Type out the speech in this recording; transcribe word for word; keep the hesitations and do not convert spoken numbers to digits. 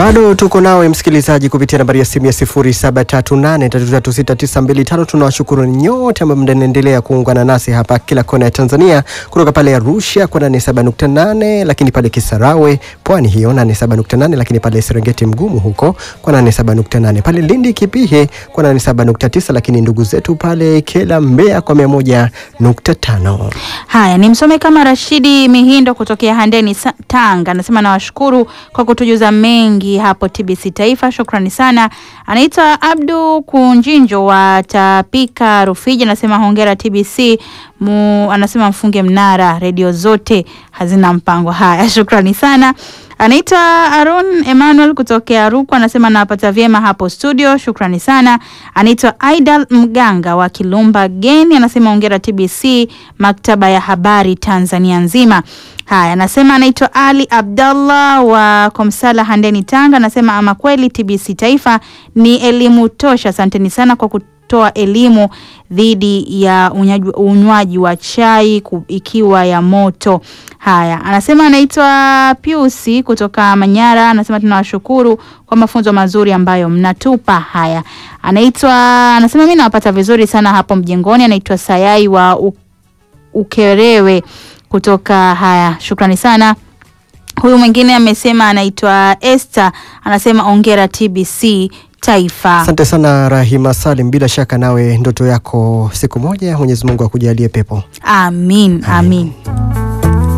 Bado tuko nawe msikilizaji kupitia nambari ya simu ya sifuri saba tatu nane tatu tatu sita tisa mbili tano. Tunawashukuru nyote ambao mnaendelea kuungana nasi hapa kila kona ya Tanzania, kutoka pale Arusha kwa nane saba nukta nane, lakini pale Kisarawe Pwani hiyo nane saba nukta nane, lakini pale Serengeti Mgumu huko kwa nane saba nukta nane, pale Lindi Kipihe kwa nane saba nukta tisa, lakini ndugu zetu pale Kela Mbeya kwa mia moja nukta tano. Haya, ni msome kama Rashidi Mihindo kutokea Handeni Tanga, anasema nawashukuru kwa kutujuza mengi hapo T B C Taifa, shukrani sana. Anaitwa Abdu Kunjinjo wa Tapika Rufiji, anasema hongera T B C, mu, anasema mfunge mnara, redio zote hazina mpango. Haya, shukrani sana. Anaitwa Aaron Emmanuel kutokea Ruku, anasema nawapata vyema hapo studio, shukrani sana. Anaitwa Aidal Mganga wa Kilumba Geni, anasema hongera T B C, maktaba ya habari Tanzania nzima. Haya, anasema anaitwa Ali Abdallah wa Komsala Handeni Tanga, anasema ama kweli T B C Taifa ni elimu tosha, asanteni sana kwa kutoa elimu dhidi ya unywaji wa chai ikiwa ya moto. Haya, anasema anaitwa Piusi kutoka Manyara, anasema tunawashukuru kwa mafunzo mazuri ambayo mnatupa. Haya, anaitwa anasema mimi nawapata vizuri sana hapo mjengoni. Anaitwa Sayai wa U- Ukerewe kutoka. Haya, shukrani sana. Huyu mwingine amesema anaitwa Esther, anasema ongera T B C Taifa. Asante sana Rahima Salim, bila shaka nawe ndoto yako siku moja Mwenyezi Mungu akujalie pepo. Amin, amin, amin.